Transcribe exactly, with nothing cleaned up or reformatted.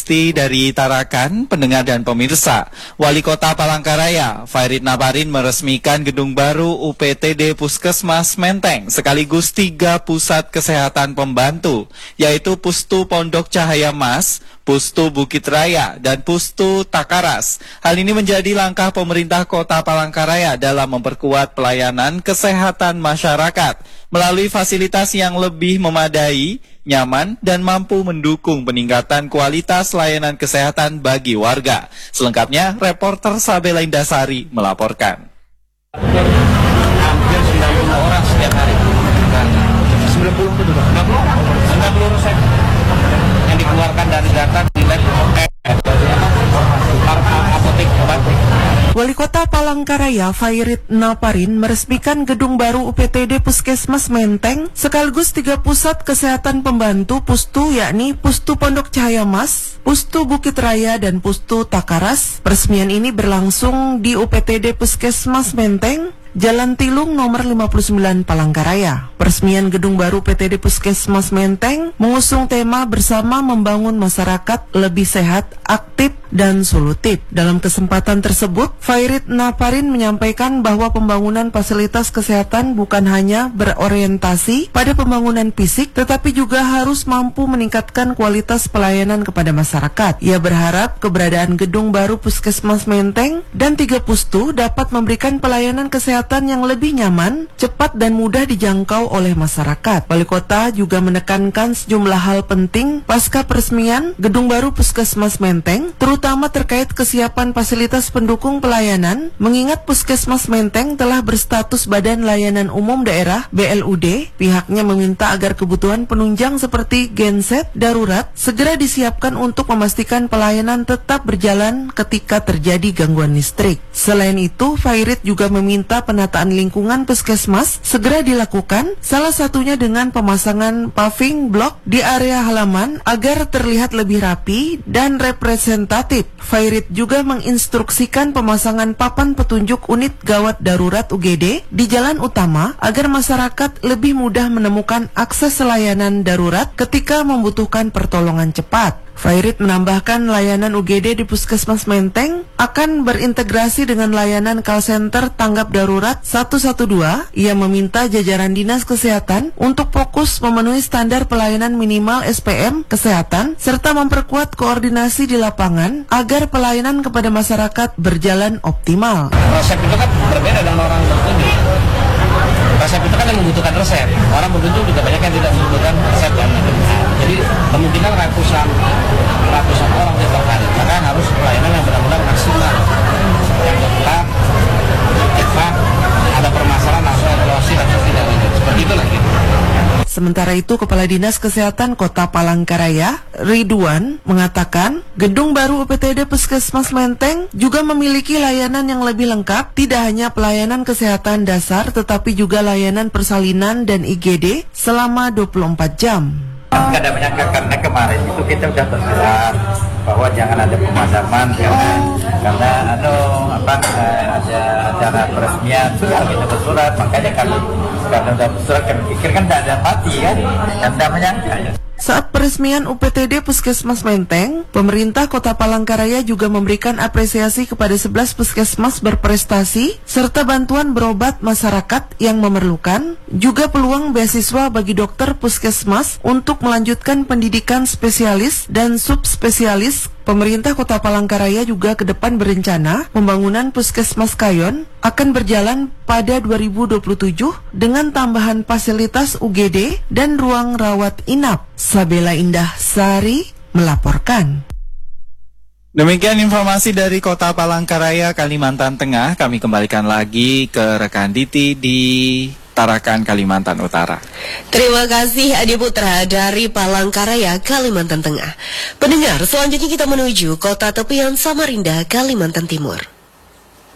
Gusti dari Tarakan, pendengar dan pemirsa. Wali Kota Palangkaraya, Fairit Naparin meresmikan gedung baru U P T D Puskesmas Menteng, sekaligus tiga pusat kesehatan pembantu, yaitu Pustu Pondok Cahaya Mas, Pustu Bukit Raya, dan Pustu Takaras. Hal ini menjadi langkah pemerintah Kota Palangkaraya dalam memperkuat pelayanan kesehatan masyarakat melalui fasilitas yang lebih memadai, nyaman, dan mampu mendukung peningkatan kualitas layanan kesehatan bagi warga. Selengkapnya, reporter Sabela Indasari melaporkan. Hampir sembilan puluh orang setiap hari. sembilan puluh itu juga? sembilan puluh resep yang dikeluarkan dari data di lab apotek obat. Wali Kota Palangkaraya Fairit Naparin meresmikan gedung baru U P T D Puskesmas Menteng sekaligus tiga pusat kesehatan pembantu Pustu, yakni Pustu Pondok Cahaya Mas, Pustu Bukit Raya, dan Pustu Takaras. Peresmian ini berlangsung di U P T D Puskesmas Menteng, Jalan Tilung nomor lima puluh sembilan Palangkaraya. Peresmian gedung baru P T D Puskesmas Menteng mengusung tema bersama membangun masyarakat lebih sehat, aktif, dan solutif. Dalam kesempatan tersebut, Fairit Naparin menyampaikan bahwa pembangunan fasilitas kesehatan bukan hanya berorientasi pada pembangunan fisik, tetapi juga harus mampu meningkatkan kualitas pelayanan kepada masyarakat. Ia berharap keberadaan gedung baru Puskesmas Menteng dan tiga pustu dapat memberikan pelayanan kesehatan yang lebih nyaman, cepat, dan mudah dijangkau oleh masyarakat. Wali Kota juga menekankan sejumlah hal penting pasca peresmian gedung baru Puskesmas Menteng, terutama terkait kesiapan fasilitas pendukung pelayanan, mengingat Puskesmas Menteng telah berstatus Badan Layanan Umum Daerah B L U D. Pihaknya meminta agar kebutuhan penunjang seperti genset darurat segera disiapkan untuk memastikan pelayanan tetap berjalan ketika terjadi gangguan listrik. Selain itu, Fairit juga meminta penataan lingkungan puskesmas segera dilakukan, salah satunya dengan pemasangan paving block di area halaman agar terlihat lebih rapi dan representatif. Fairit juga menginstruksikan pemasangan papan petunjuk unit gawat darurat U G D di jalan utama agar masyarakat lebih mudah menemukan akses layanan darurat ketika membutuhkan pertolongan cepat. Fairit menambahkan layanan U G D di Puskesmas Menteng akan berintegrasi dengan layanan call center tanggap darurat satu satu dua. Ia meminta jajaran Dinas Kesehatan untuk fokus memenuhi standar pelayanan minimal S P M kesehatan serta memperkuat koordinasi di lapangan agar pelayanan kepada masyarakat berjalan optimal. Resep itu kan berbeda dengan orang berkunjung. Resep itu kan yang membutuhkan resep. Orang berkunjung juga banyak yang tidak membutuhkan resep kan. Jadi kemungkinan ratusan ratusan orang tiap hari. Maka harus pelayanan yang benar-benar maksimal. Yang lengkap, cepat, ada permasalahan langsung evaluasi langsung tidak lanjut. Seperti itu lagi. Sementara itu, Kepala Dinas Kesehatan Kota Palangkaraya, Ridwan, mengatakan gedung baru U P T D Puskesmas Menteng juga memiliki layanan yang lebih lengkap, tidak hanya pelayanan kesehatan dasar, tetapi juga layanan persalinan dan I G D selama dua puluh empat jam. Kada menyangka karena kemarin itu kita sudah bergerak bahwa jangan ada pemadaman karena karena anu apa ada acara peresmian sudah kita bersurat, makanya kami karena sudah bersurat kami pikir kan tidak ada mati kan dan tidak menyangka ya. Saat peresmian U P T D Puskesmas Menteng, pemerintah Kota Palangkaraya juga memberikan apresiasi kepada sebelas puskesmas berprestasi serta bantuan berobat masyarakat yang memerlukan, juga peluang beasiswa bagi dokter puskesmas untuk melanjutkan pendidikan spesialis dan subspesialis. Pemerintah Kota Palangkaraya juga ke depan berencana pembangunan Puskesmas Kayon akan berjalan pada dua ribu dua puluh tujuh dengan tambahan fasilitas U G D dan ruang rawat inap. Sabela Indasari melaporkan. Demikian informasi dari Kota Palangkaraya, Kalimantan Tengah. Kami kembalikan lagi ke rekan Diti di Tarakan, Kalimantan Utara. Terima kasih Adi Putra dari Palangkaraya, Kalimantan Tengah. Pendengar, selanjutnya kita menuju Kota Tepian Samarinda, Kalimantan Timur.